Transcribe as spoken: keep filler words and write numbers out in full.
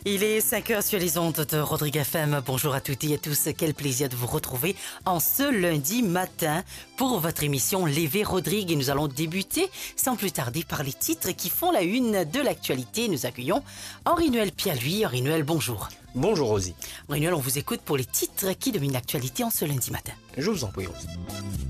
Il est cinq heures sur les ondes de Rodrigue F M. Bonjour à toutes et à tous. Quel plaisir de vous retrouver en ce lundi matin pour votre émission Lévé Rodrigue. Et nous allons débuter sans plus tarder par les titres qui font la une de l'actualité. Nous accueillons Henri-Noël Pialuy. Henri-Noël, bonjour. Bonjour Rosie. Henri-Noël, on vous écoute pour les titres qui dominent l'actualité en ce lundi matin. Je vous en prie Rosie.